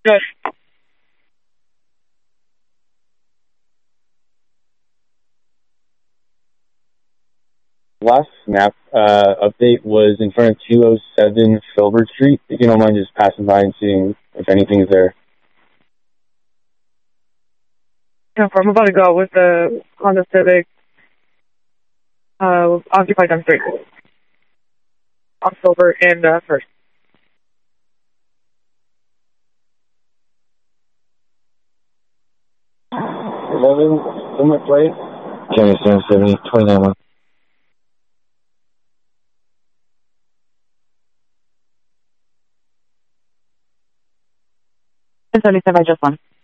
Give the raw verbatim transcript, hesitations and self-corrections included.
Good. Last snap uh, update was in front of two oh seven Filbert Street. If you don't mind just passing by and seeing if anything's there. Yeah, I'm about to go with the Honda Civic uh, occupied on street. On Silver and uh, First. eleven, limit plate. County seven seventy, twenty-nine one. ten seventy-seven, I just won.